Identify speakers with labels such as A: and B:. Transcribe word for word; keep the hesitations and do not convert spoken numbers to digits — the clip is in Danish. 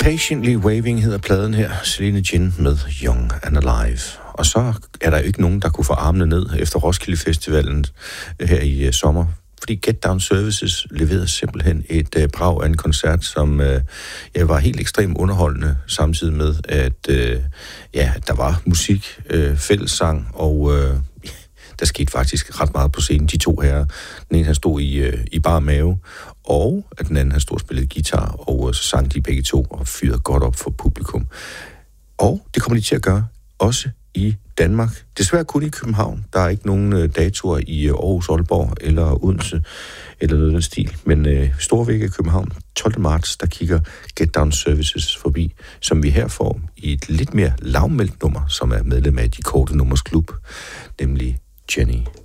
A: Patiently Waving hedder pladen her. Celine Gin med Young and Alive. Og så er der jo ikke nogen, der kunne få armene ned efter Roskilde Festivalen her i uh, sommer. Fordi Get Down Services leverede simpelthen et uh, brag af en koncert, som uh, ja, var helt ekstremt underholdende, samtidig med, at uh, ja, der var musik, uh, fællessang, og uh, der skete faktisk ret meget på scenen. De to herrer, den ene han stod i, uh, i bar mave, og at den anden han stod og spillede guitar, og uh, så sang de begge to og fyrede godt op for publikum. Og det kommer de til at gøre også i Danmark. Desværre kun i København. Der er ikke nogen øh, datoer i øh, Aarhus, Aalborg eller Odense eller noget af den stil. Men øh, Storvæg i København, tolvte marts, der kigger Get Down Services forbi, som vi her får i et lidt mere lavmældt nummer, som er medlem af De Korte Nummers Klub, nemlig Jenny.